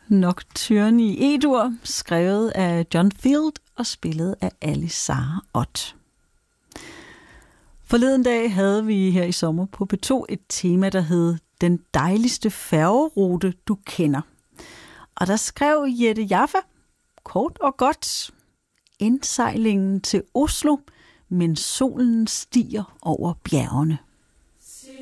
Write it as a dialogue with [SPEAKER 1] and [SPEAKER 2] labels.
[SPEAKER 1] Nocturne i E-dur, skrevet af John Field og spillet af Alice Sarah Ott. Forleden dag havde vi her i sommer på P2 et tema, der hed Den dejligste færgerute, du kender. Og der skrev Jette Jaffa, kort og godt, indsejlingen til Oslo, men solen stiger over bjergene.